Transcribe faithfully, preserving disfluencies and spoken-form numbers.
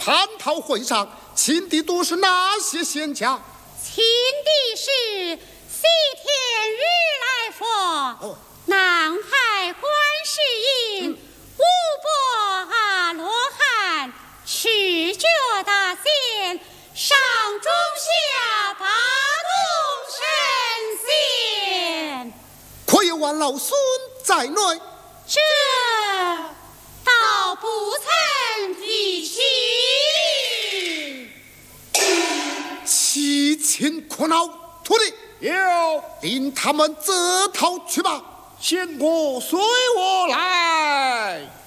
蟠桃会上，秦帝都是哪些仙家？ 秦帝是西天如来佛， 哦、 南海观世音，嗯、五波阿罗汉，持觉大仙，上中下八洞神仙， 可有俺老孙在内？ 这倒不曾提起。 七擒苦恼，徒弟有， 令他们自讨去吧。 仙姑随我来。